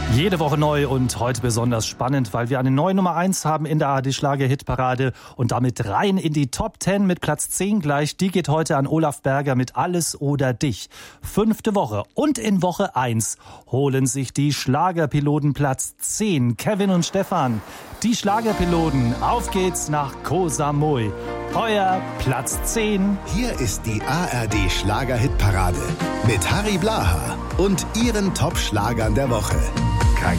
Jede Woche neu und heute besonders spannend, weil wir eine neue Nummer 1 haben in der ARD-Schlager-Hitparade und damit rein in die Top 10 mit Platz 10 gleich. Die geht heute an Olaf Berger mit Alles oder Dich. 5. Woche und in Woche 1 holen sich die Schlagerpiloten Platz 10. Kevin und Stefan, die Schlagerpiloten, auf geht's nach Koh Samui. Euer Platz 10. Hier ist die ARD-Schlager-Hitparade mit Harry Blaha und ihren Top-Schlagern der Woche.